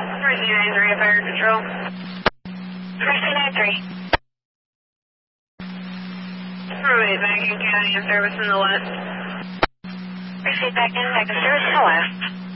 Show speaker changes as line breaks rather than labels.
393 Fire Control.
393.
Route 8 back in County and service in the west.
Receive back in service in the west.